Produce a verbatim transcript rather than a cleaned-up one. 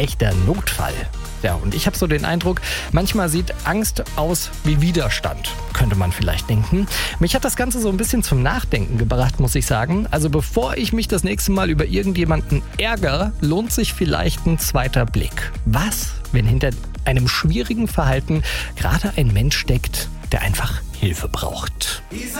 echter Notfall. Ja, und ich habe so den Eindruck, manchmal sieht Angst aus wie Widerstand, könnte man vielleicht denken. Mich hat das Ganze so ein bisschen zum Nachdenken gebracht, muss ich sagen. Also bevor ich mich das nächste Mal über irgendjemanden ärgere, lohnt sich vielleicht ein zweiter Blick. Was, wenn hinter einem schwierigen Verhalten gerade ein Mensch steckt, der einfach Hilfe braucht?